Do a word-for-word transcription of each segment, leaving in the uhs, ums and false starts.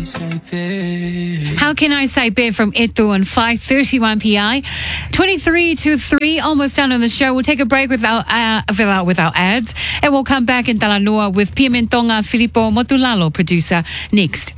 How Can I Say Bear from Eto on five thirty-one P I. twenty-three to three, almost done on the show. We'll take a break without uh, without, without ads, and we'll come back in Talanoa with Piamentonga Filippo Motulalo, producer, next.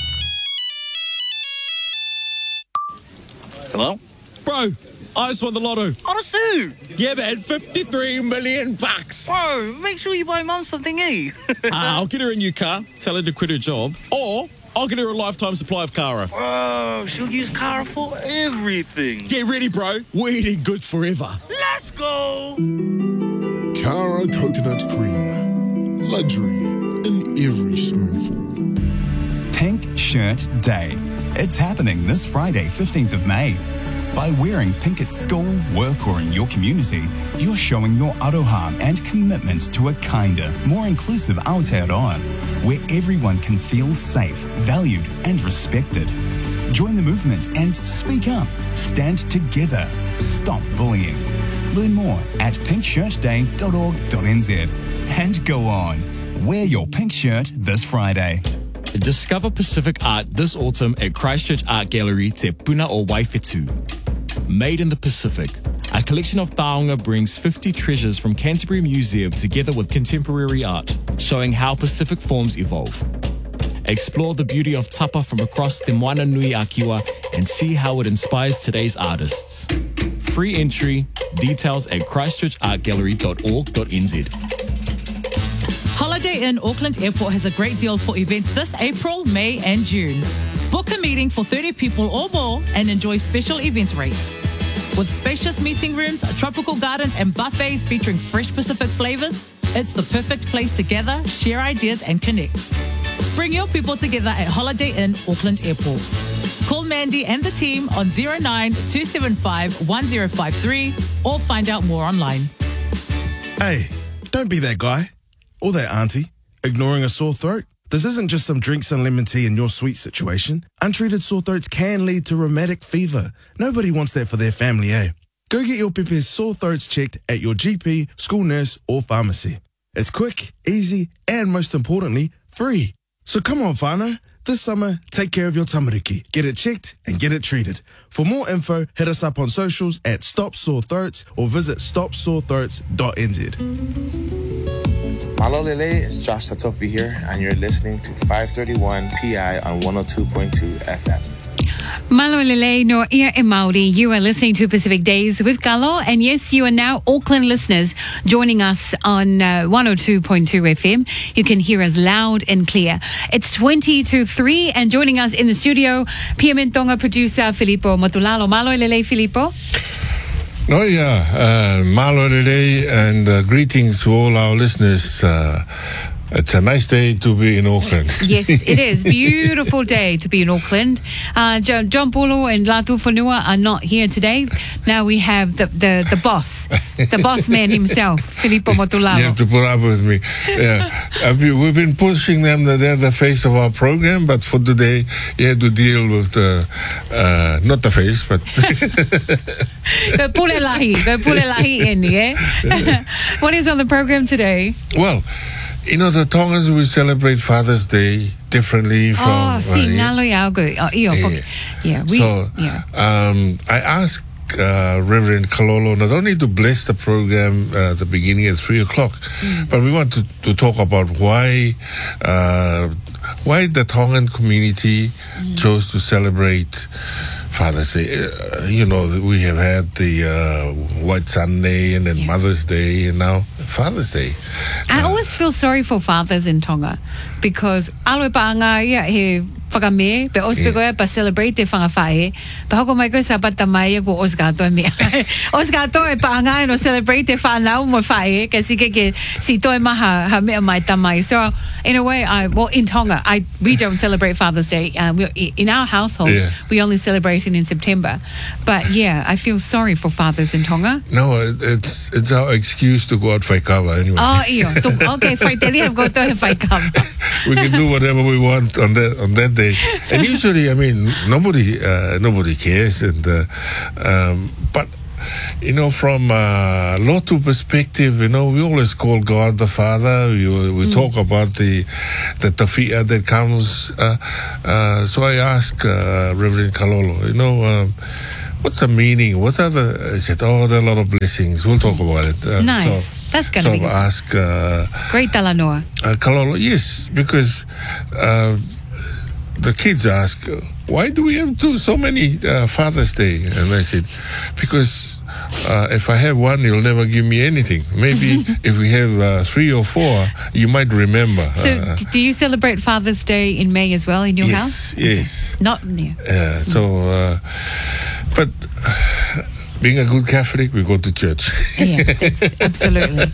Hello? Bro, I just won the lotto. Honestly? Yeah, man, fifty-three million bucks. Bro, make sure you buy Mum something, eh? uh, I'll get her a new car, tell her to quit her job, or I'll get her a lifetime supply of Cara. Bro, she'll use Cara for everything. Get ready, bro. We're eating good forever. Let's go. Cara coconut cream. Luxury in every spoonful. Pink Shirt Day. It's happening this Friday, fifteenth of May. By wearing pink at school, work or in your community, you're showing your aroha and commitment to a kinder, more inclusive Aotearoa, where everyone can feel safe, valued and respected. Join the movement and speak up. Stand together. Stop bullying. Learn more at pink shirt day dot org dot n z. And go on. Wear your pink shirt this Friday. Discover Pacific art this autumn at Christchurch Art Gallery Te Puna o Waifetu. Made in the Pacific, a collection of taonga brings fifty treasures from Canterbury Museum together with contemporary art, showing how Pacific forms evolve. Explore the beauty of tapa from across Te Moana Nui a Kiwa and see how it inspires today's artists. Free entry, details at christchurch art gallery dot org dot n z. Holiday Inn Auckland Airport has a great deal for events this April, May and June. Book a meeting for thirty people or more and enjoy special event rates. With spacious meeting rooms, tropical gardens and buffets featuring fresh Pacific flavors, it's the perfect place to gather, share ideas and connect. Bring your people together at Holiday Inn Auckland Airport. Call Mandy and the team on zero nine two seven five one zero five three or find out more online. Hey, don't be that guy or that auntie ignoring a sore throat. This isn't just some drinks and lemon tea in your sweet situation. Untreated sore throats can lead to rheumatic fever. Nobody wants that for their family, eh? Go get your Pepe's sore throats checked at your G P, school nurse, or pharmacy. It's quick, easy, and most importantly, free. So come on, whānau. This summer, take care of your tamariki. Get it checked and get it treated. For more info, hit us up on socials at Stop Sore Throats or visit stop sore throats dot n z. Malo Lele, it's Josh Tatofi here, and you're listening to five thirty-one P I on one oh two point two F M. Malo Lele no ia e Māori. You are listening to Pacific Days with Galo, and yes, you are now Auckland listeners joining us on uh, one oh two point two F M. You can hear us loud and clear. It's twenty to three, and joining us in the studio, Piamentonga producer Filippo Motulalo. Malo Lele, Filippo. No, yeah, uh, malo lele, and uh, greetings to all our listeners. Uh, it's a nice day to be in Auckland. Yes, it is. Beautiful day to be in Auckland. Uh, John, John Polo and Latu Whanua are not here today. Now we have the, the, the boss, the boss man himself, Filippo Motulalo. You have to put up with me. Yeah, uh, we've been pushing them that they're the face of our program, but for today, you have to deal with the, uh, not the face, but... The pulelahi, the pulelahi eni, eh? What is on the program today? Well, you know, the Tongans, we celebrate Father's Day differently from... Oh, si, uh, nalo yago. Oh, iyo, yeah. yeah, we... So, yeah. um, I asked uh, Reverend Kalolo not only to bless the program uh, at the beginning at three o'clock, mm. but we want to, to talk about why... Uh, why the Tongan community mm. chose to celebrate Father's Day. Uh, you know, we have had the uh, White Sunday and then yeah. Mother's Day and now Father's Day. I uh, always feel sorry for fathers in Tonga because aloe paanga ia he whakame, pe os pegoe pa celebrate te whangawhae, pe hoko mai koe sabata mai ko os gato me. Os gato e paanga no celebrate te whanau mo whae, ke si ke ke si toi maha ha mea mai tamai. So in a way, I well in Tonga, I we don't celebrate Father's Day. Uh, we, in our household, yeah. we only celebrate it in September. But yeah, I feel sorry for fathers in Tonga. No, it's it's our excuse to go out whaikawa anyway. Oh, iyo. Okay, whaiteri have go to whaikawa. We can do whatever we want on that on that day. And usually, I mean, nobody uh, nobody cares. And uh, um, but you know, from a Lotu perspective, you know, we always call God the Father. We, we mm. talk about the the tawhia that comes. Uh, uh, so I asked uh, Reverend Kalolo, you know, um, what's the meaning? What are the... I said, oh, there are a lot of blessings. We'll talk about it. Uh, nice. So, That's going to so be good. I asked... Uh, Great Talanoa. Uh, Kalolo, yes, because uh, the kids ask, why do we have to so many uh, Father's Day? And I said, because uh, if I have one, you'll never give me anything. Maybe if we have uh, three or four, you might remember. So uh, do you celebrate Father's Day in May as well in your yes, house? Yes, okay. Not yeah. Uh, so, uh, but uh, being a good Catholic, we go to church. Yeah, that's, absolutely.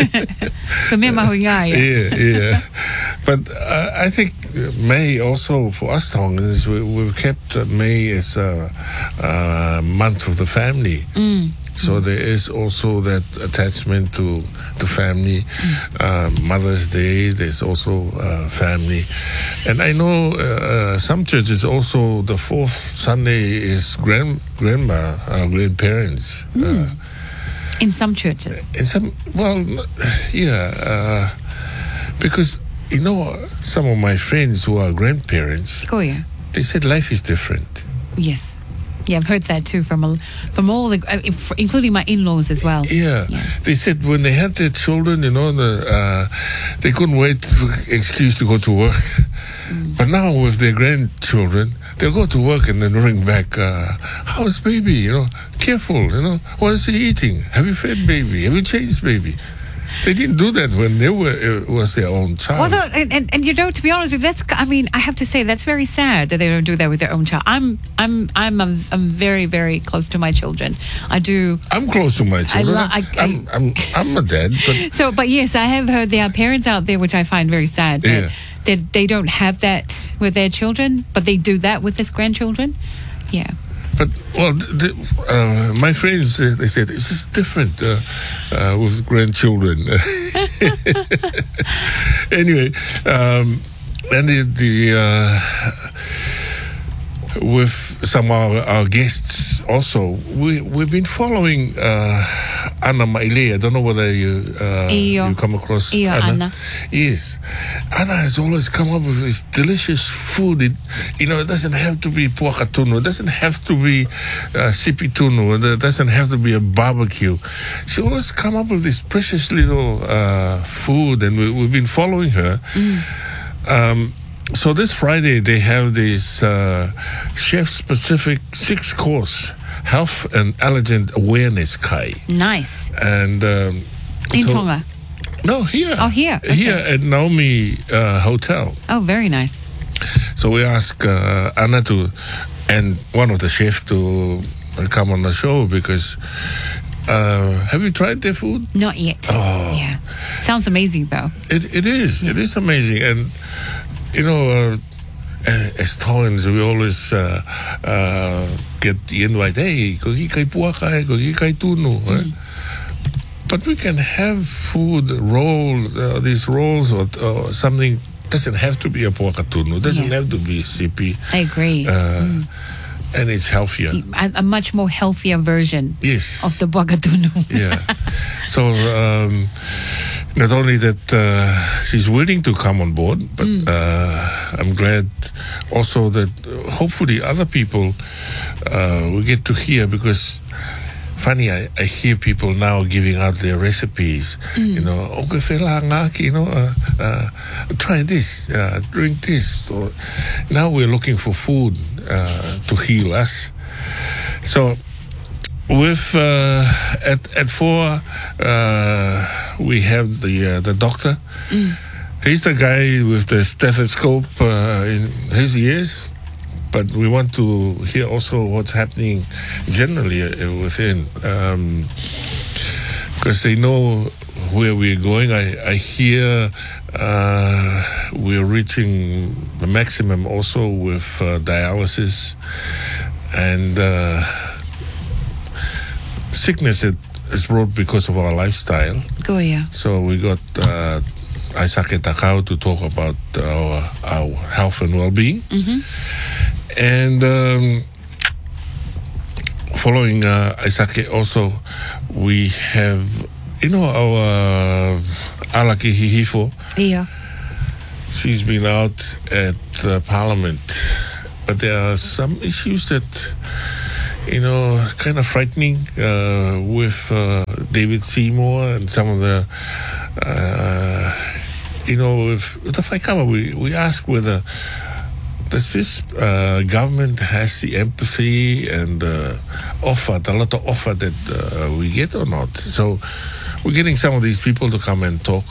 yeah, yeah. But uh, I think May also for us Tongans, we, we've kept May as a, a month of the family. Mm. So there is also that attachment to to family. Mm. Um, Mother's Day, there's also uh, family. And I know uh, some churches also, the fourth Sunday is grand grandma, uh, grandparents. Mm. Uh, in some churches? In some, well, yeah. Uh, because, you know, some of my friends who are grandparents, oh, yeah. they said life is different. Yes. Yeah, I've heard that too from a, from all the, uh, including my in-laws as well. Yeah. yeah, they said when they had their children, you know, the, uh, they couldn't wait for excuse to go to work. Mm. But now with their grandchildren, they'll go to work and then ring back. Uh, How's baby? You know, careful. You know, what is he eating? Have you fed baby? Have you changed baby? They didn't do that when they were it was their own child. Well, and, and, and you know, to be honest with you, that's, I mean, I have to say that's very sad that they don't do that with their own child. I'm I'm I'm I'm, I'm very very close to my children. I do. I'm close to my children. I, lo- I, I, I'm, I'm I'm a dad, but so but yes, I have heard there are parents out there which I find very sad that, yeah. that they don't have that with their children, but they do that with their grandchildren. Yeah. But, well, the, uh, my friends, uh, they said, it's just different uh, uh, with grandchildren. Anyway, um, and the, the uh, with some of our, our guests also, we, we've been following uh, Anna Maile. I don't know whether you uh, you come across Iyo Anna. Anna. Yes. Anna has always come up with this delicious food. It, you know, it doesn't have to be puakatunu. It doesn't have to be uh, sipitunu. It doesn't have to be a barbecue. She always come up with this precious little uh, food, and we, we've been following her. Mm. Um, So this Friday they have this uh, chef-specific six-course health and allergen awareness kai. Nice. And um, in so, Tonga. No, here. Oh, here. Okay. Here at Naomi uh, Hotel. Oh, very nice. So we asked uh, Anna to, and one of the chefs to come on the show because. Uh, have you tried their food? Not yet. Oh. Yeah. Sounds amazing though. It it is. Yeah. It is amazing. And you know, uh, as Tongans, we always uh, uh, get the invite, hey, ko ki kai puaka, ko ki kai tunu. Mm. But we can have food, roll, uh, these rolls or, or something. Doesn't have to be a puaka tunu. Doesn't yeah. have to be sipi. I agree. Uh, mm. And it's healthier. A, a much more healthier version yes. of the puakatunu. Yeah. So, um, not only that uh, she's willing to come on board, but mm. uh, I'm glad also that uh, hopefully other people uh, will get to hear because funny, I, I hear people now giving out their recipes. Mm. You know, okay, you know, uh, uh, try this, uh, drink this. Or, now we're looking for food uh, to heal us. So. With uh, at at four, uh, we have the uh, the doctor. Mm. He's the guy with the stethoscope uh, in his ears, but we want to hear also what's happening generally uh, within, um, because they know where we're going. I I hear uh, we're reaching the maximum also with uh, dialysis and. Uh, Sickness is brought because of our lifestyle. Go yeah. So we got uh, Aisake Takao to talk about our, our health and well-being. Mm-hmm. And um, following uh, Aisake also, we have, you know, our uh, Alaki Hihifo. Yeah. She's been out at uh, Parliament, but there are some issues that, you know, kind of frightening uh, with uh, David Seymour and some of the, uh, you know, with, with the Whaikawa, we, we ask whether does this uh, government has the empathy and uh, offer, the lot of offer that uh, we get or not. So we're getting some of these people to come and talk.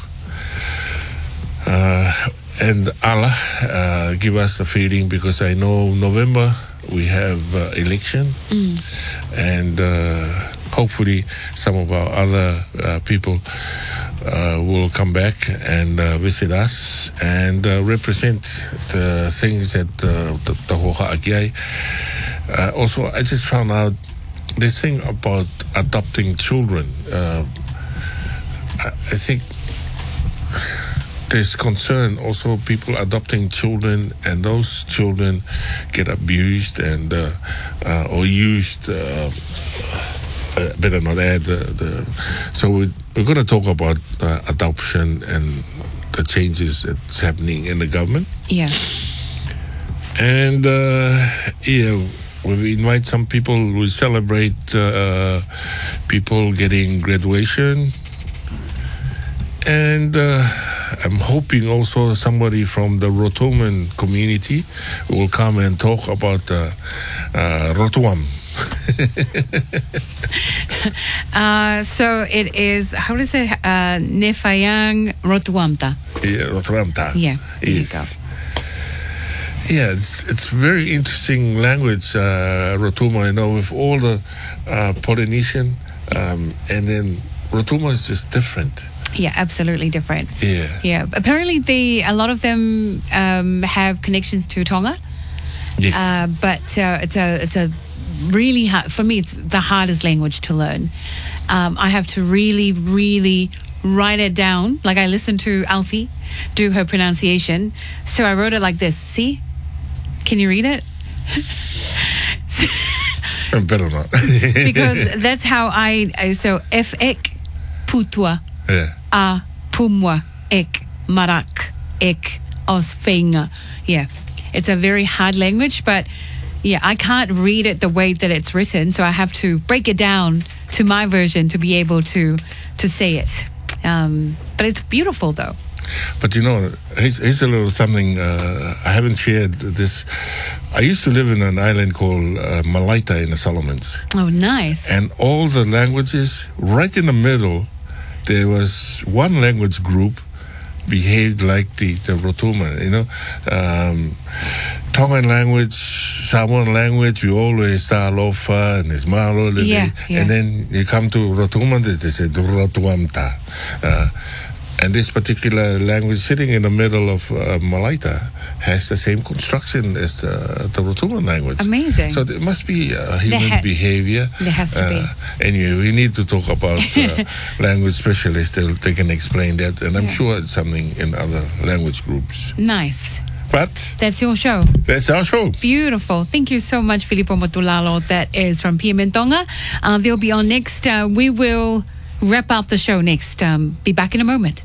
Uh, and Allah uh, give us a feeling, because I know November we have uh, election, mm. and uh, hopefully some of our other uh, people uh, will come back and uh, visit us and uh, represent the things that uh, the, the Hoha'akiai. Uh, also, I just found out this thing about adopting children. Uh, I, I think there's concern also people adopting children, and those children get abused and uh, uh, or used. Uh, uh, better not add the. the so we, we're going to talk about uh, adoption and the changes that's happening in the government. Yeah. And uh, yeah, we invite some people. We celebrate uh, people getting graduation. And uh, I'm hoping also somebody from the Rotuman community will come and talk about uh, uh, Rotuam. uh, so it is, how does it, uh, Nefayang Rotuamta? Yeah, Rotuamta. Yeah, there yes. you go. Yeah, it's it's very interesting language, uh, Rotuma, you know, with all the uh, Polynesian, um, and then Rotuma is just different. Yeah, absolutely different. Yeah. Yeah. Apparently, they a lot of them um, have connections to Tonga. Yes. Uh, but uh, it's a it's a really hard, for me. It's the hardest language to learn. Um, I have to really, really write it down. Like I listened to Alfie do her pronunciation, so I wrote it like this. See, can you read it? I better not. Because that's how I. I so F ek putua. Yeah. A pumwa ek marak ek osfenga. Yeah, it's a very hard language, but yeah, I can't read it the way that it's written, so I have to break it down to my version to be able to to say it. Um, but it's beautiful, though. But you know, here's, here's a little something uh, I haven't shared this. I used to live in an island called uh, Malaita in the Solomons. Oh, nice. And all the languages, right in the middle, there was one language group behaved like the, the Rotuma, you know. Um, Tongan language, Samoan language, we always start Lofa and Ismaro, yeah, yeah. And then you come to Rotuma, they say Rotuamta. Uh, and this particular language sitting in the middle of uh, Malaita has the same construction as the, the Rotuman language. Amazing. So there must be uh, human ha- behavior. There has to uh, be. Anyway, we need to talk about uh, language specialists. They, they can explain that. And I'm yeah. sure it's something in other language groups. Nice. But that's your show. That's our show. Beautiful. Thank you so much, Filippo Motulalo. That is from P M N Tonga. Uh, they'll be on next. Uh, we will wrap up the show next. Um, be back in a moment.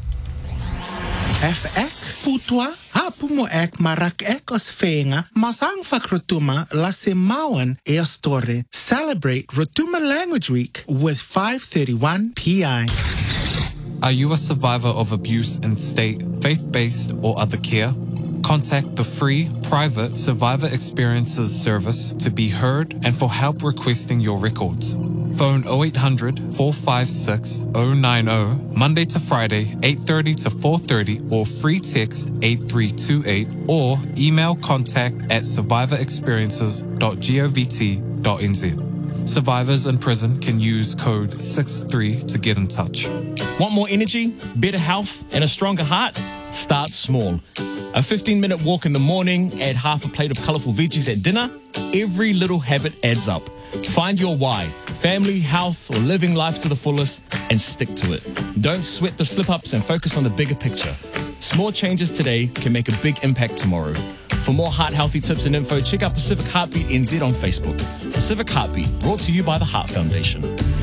F ek putua hapumo ek marak ek os fenga masang fak Rotuma la semauan e ostore. Celebrate Rotuma Language Week with five thirty-one P I. Are you a survivor of abuse in state, faith-based, or other care? Contact the free, private Survivor Experiences service to be heard and for help requesting your records. Phone oh eight hundred, four five six, oh nine oh, Monday to Friday, eight thirty to four thirty, or free text eight three two eight, or email contact at survivor experiences dot govt dot n z. Survivors in prison can use code six three to get in touch. Want more energy, better health, and a stronger heart? Start small. A fifteen-minute walk in the morning, add half a plate of colourful veggies at dinner. Every little habit adds up. Find your why, family, health, or living life to the fullest, and stick to it. Don't sweat the slip-ups and focus on the bigger picture. Small changes today can make a big impact tomorrow. For more heart healthy tips and info, check out Pacific Heartbeat N Z on Facebook. Pacific Heartbeat, brought to you by the Heart Foundation.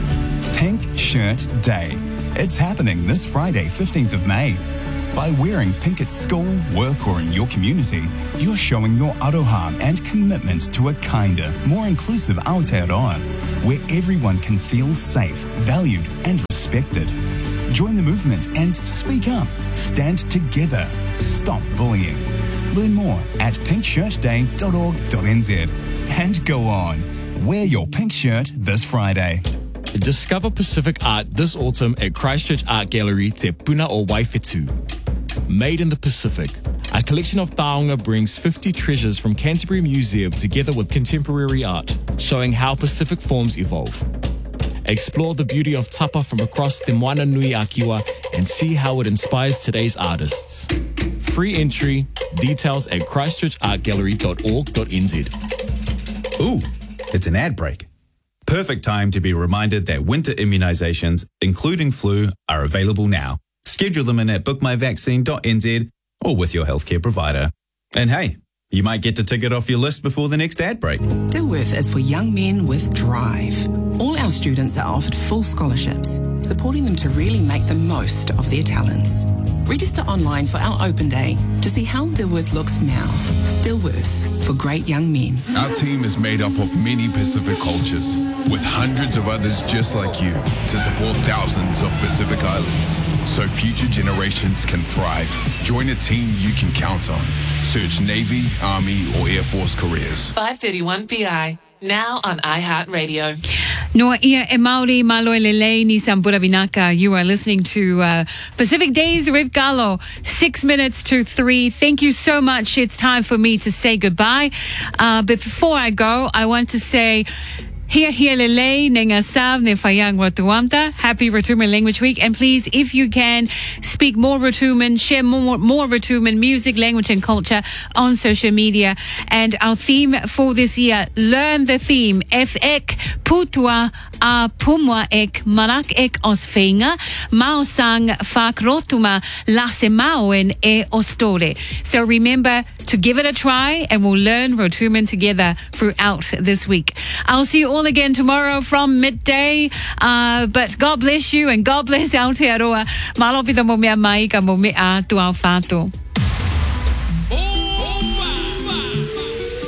Pink Shirt Day. It's happening this Friday, fifteenth of May. By wearing pink at school, work or in your community, you're showing your aroha and commitment to a kinder, more inclusive Aotearoa, where everyone can feel safe, valued and respected. Join the movement and speak up. Stand together. Stop bullying. Learn more at pink shirt day dot org dot n z. And go on. Wear your pink shirt this Friday. Discover Pacific art this autumn at Christchurch Art Gallery Te Puna o Waifetu. Made in the Pacific, a collection of taonga brings fifty treasures from Canterbury Museum together with contemporary art, showing how Pacific forms evolve. Explore the beauty of tapa from across Te Moana Nui a Kiwa and see how it inspires today's artists. Free entry, details at christchurch art gallery dot org dot n z. Ooh, it's an ad break. Perfect time to be reminded that winter immunisations, including flu, are available now. Schedule them in at book my vaccine dot n z or with your healthcare provider. And hey, you might get to tick it off your list before the next ad break. Dilworth is for young men with drive. All our students are offered full scholarships, supporting them to really make the most of their talents. Register online for our open day to see how Dilworth looks now. Dilworth, for great young men. Our team is made up of many Pacific cultures, with hundreds of others just like you, to support thousands of Pacific Islands, so future generations can thrive. Join a team you can count on. Search Navy, Army, or Air Force careers. five thirty-one P I, now on iHeartRadio. Noa ia e Māori Maloi Lele ni Sambura Vinaka. You are listening to uh, Pacific Days with Galo. Six minutes to three. Thank you so much. It's time for me to say goodbye. Uh, but before I go, I want to say Hia hia lele, nenga sav, ne fayang rotuamta. Happy Rotuman Language Week. And please, if you can, speak more Rotuman, share more, more Rotuman music, language and culture on social media. And our theme for this year, learn the theme. F ek putua a pumwa ek marak ek os feinga. Mao sang fak rotuma lase maoen e ostore. So remember to give it a try and we'll learn Rotuman together throughout this week. I'll see you all again tomorrow from midday. Uh, but God bless you and God bless Aotearoa. Malopita mo mea mai ka mo mea tu au whātua.